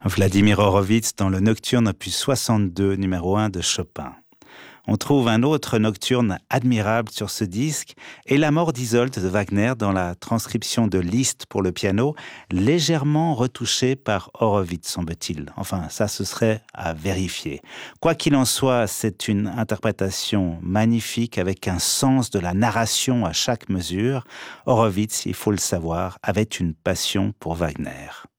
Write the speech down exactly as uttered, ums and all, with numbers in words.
Vladimir Horowitz dans le Nocturne opus soixante-deux, numéro un de Chopin. On trouve un autre nocturne admirable sur ce disque et la mort d'Isolde de Wagner dans la transcription de Liszt pour le piano, légèrement retouchée par Horowitz, semble-t-il. Enfin, ça, ce serait à vérifier. Quoi qu'il en soit, c'est une interprétation magnifique avec un sens de la narration à chaque mesure. Horowitz, il faut le savoir, avait une passion pour Wagner.